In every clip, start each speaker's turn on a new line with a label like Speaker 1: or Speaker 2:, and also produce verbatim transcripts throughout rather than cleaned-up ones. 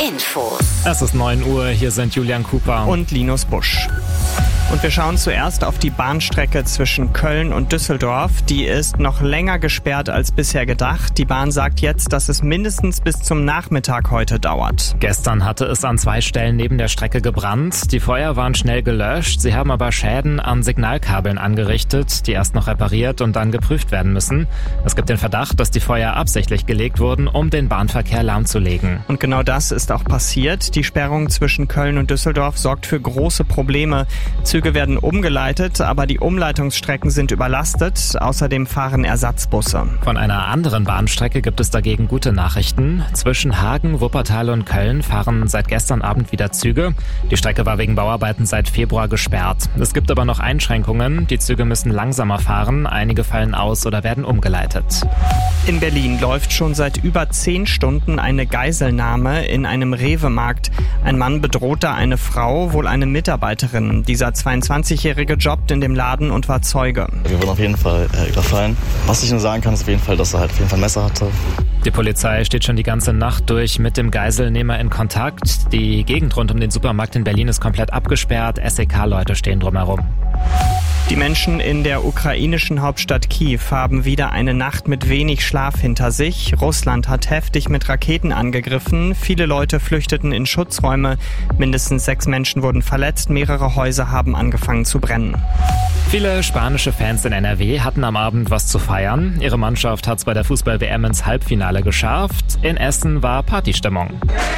Speaker 1: Infos.
Speaker 2: Es ist neun Uhr, hier sind Julian Cooper
Speaker 3: und Linus Busch. Und wir schauen zuerst auf die Bahnstrecke zwischen Köln und Düsseldorf. Die ist noch länger gesperrt als bisher gedacht. Die Bahn sagt jetzt, dass es mindestens bis zum Nachmittag heute dauert.
Speaker 2: Gestern hatte es an zwei Stellen neben der Strecke gebrannt. Die Feuer waren schnell gelöscht. Sie haben aber Schäden an Signalkabeln angerichtet, die erst noch repariert und dann geprüft werden müssen. Es gibt den Verdacht, dass die Feuer absichtlich gelegt wurden, um den Bahnverkehr lahmzulegen.
Speaker 3: Und genau das ist auch passiert. Die Sperrung zwischen Köln und Düsseldorf sorgt für große Probleme. Züge werden umgeleitet, aber die Umleitungsstrecken sind überlastet. Außerdem fahren Ersatzbusse.
Speaker 2: Von einer anderen Bahnstrecke gibt es dagegen gute Nachrichten. Zwischen Hagen, Wuppertal und Köln fahren seit gestern Abend wieder Züge. Die Strecke war wegen Bauarbeiten seit Februar gesperrt. Es gibt aber noch Einschränkungen. Die Züge müssen langsamer fahren. Einige fallen aus oder werden umgeleitet.
Speaker 3: In Berlin läuft schon seit über zehn Stunden eine Geiselnahme in einem Rewe-Markt. Ein Mann bedroht da eine Frau, wohl eine Mitarbeiterin. Dieser zweiundzwanzigjährige jobbt in dem Laden und war Zeuge.
Speaker 4: Wir wurden auf jeden Fall äh, überfallen. Was ich nur sagen kann, ist auf jeden Fall, dass er halt auf jeden Fall ein Messer hatte.
Speaker 2: Die Polizei steht schon die ganze Nacht durch mit dem Geiselnehmer in Kontakt. Die Gegend rund um den Supermarkt in Berlin ist komplett abgesperrt. S E K-Leute stehen drumherum.
Speaker 3: Die Menschen in der ukrainischen Hauptstadt Kiew haben wieder eine Nacht mit wenig Schlaf hinter sich. Russland hat heftig mit Raketen angegriffen. Viele Leute flüchteten in Schutzräume. Mindestens sechs Menschen wurden verletzt. Mehrere Häuser haben angefangen zu brennen.
Speaker 2: Viele spanische Fans in N R W hatten am Abend was zu feiern. Ihre Mannschaft hat es bei der Fußball-W M ins Halbfinale geschafft. In Essen war Partystimmung.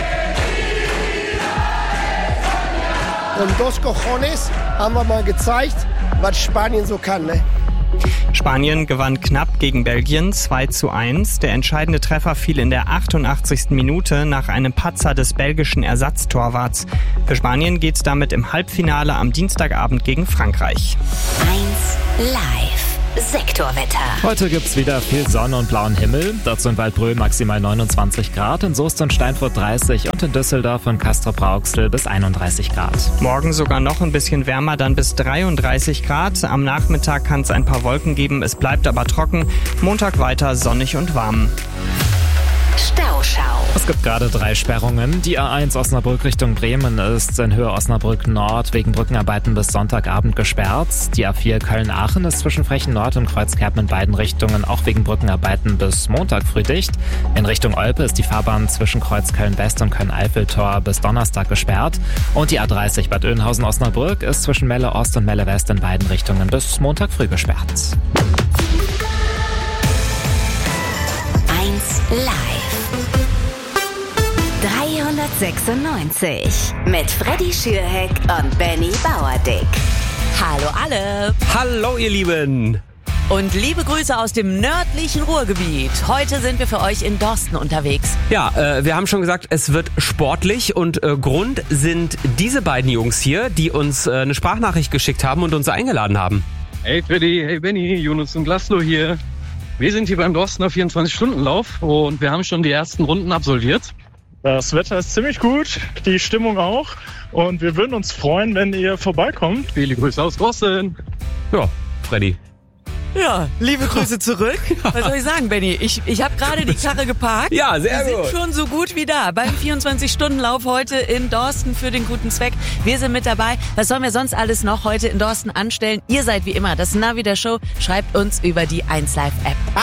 Speaker 5: Con dos cojones haben wir mal gezeigt, was Spanien so kann, ne?
Speaker 3: Spanien gewann knapp gegen Belgien zwei zu eins. Der entscheidende Treffer fiel in der achtundachtzigsten Minute nach einem Patzer des belgischen Ersatztorwarts. Für Spanien geht's damit im Halbfinale am Dienstagabend gegen Frankreich.
Speaker 1: eins live. Sektorwetter.
Speaker 2: Heute gibt's wieder viel Sonne und blauen Himmel. Dazu in Waldbröl maximal neunundzwanzig Grad, in Soest und Steinfurt dreißig und in Düsseldorf und Castrop-Rauxel bis einunddreißig Grad.
Speaker 3: Morgen sogar noch ein bisschen wärmer, dann bis dreiunddreißig Grad. Am Nachmittag kann es ein paar Wolken geben, es bleibt aber trocken. Montag weiter sonnig und warm.
Speaker 1: Stauschau.
Speaker 2: Es gibt gerade drei Sperrungen. Die A eins Osnabrück Richtung Bremen ist in Höhe Osnabrück Nord wegen Brückenarbeiten bis Sonntagabend gesperrt. Die A vier Köln-Aachen ist zwischen Frechen Nord und Kreuzkerpen in beiden Richtungen auch wegen Brückenarbeiten bis Montag früh dicht. In Richtung Olpe ist die Fahrbahn zwischen Kreuz Köln-West und Köln-Eiffeltor bis Donnerstag gesperrt. Und die A dreißig Bad Oeynhausen-Osnabrück ist zwischen Melle Ost und Melle West in beiden Richtungen bis Montag früh gesperrt.
Speaker 1: eins live. dreihundertsechsundneunzig mit Freddy Schürheck und Benny Bauerdick.
Speaker 6: Hallo alle.
Speaker 7: Hallo ihr Lieben.
Speaker 6: Und liebe Grüße aus dem nördlichen Ruhrgebiet. Heute sind wir für euch in Dorsten unterwegs.
Speaker 7: Ja, äh, wir haben schon gesagt, es wird sportlich und äh, Grund sind diese beiden Jungs hier, die uns äh, eine Sprachnachricht geschickt haben und uns eingeladen haben.
Speaker 8: Hey Freddy, hey Benny, Jonas und Laszlo hier. Wir sind hier beim Dorstener vierundzwanzig-Stunden-Lauf und wir haben schon die ersten Runden absolviert.
Speaker 9: Das Wetter ist ziemlich gut, die Stimmung auch und wir würden uns freuen, wenn ihr vorbeikommt.
Speaker 8: Viele Grüße aus Dorsten.
Speaker 7: Ja, Freddy.
Speaker 6: Ja, liebe Grüße zurück. Was soll ich sagen, Benny? Ich, ich habe gerade die Karre geparkt.
Speaker 7: Ja, sehr
Speaker 6: wir
Speaker 7: gut.
Speaker 6: Wir sind schon so gut wie da. Beim vierundzwanzig-Stunden-Lauf heute in Dorsten für den guten Zweck. Wir sind mit dabei. Was sollen wir sonst alles noch heute in Dorsten anstellen? Ihr seid wie immer das Navi der Show. Schreibt uns über die eins Live App.